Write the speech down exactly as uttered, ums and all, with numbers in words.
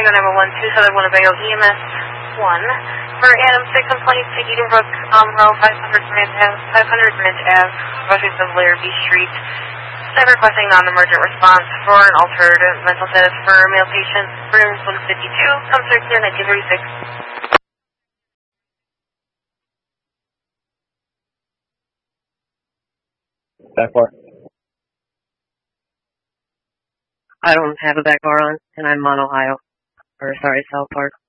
Chicago nine one one two, Southern Winnebago E M S one. For Adam six one twenty-two Edenbrook, um, row five hundred Grant Ave, five hundred Grant Ave, Washington of Larrabee Street. Staff requesting non-emergent response for an altered mental status for male patient, rooms one fifty-two, come thirteen nineteen thirty-six. Back bar. I don't have a back bar on, and I'm on Ohio. Or, sorry, South Park.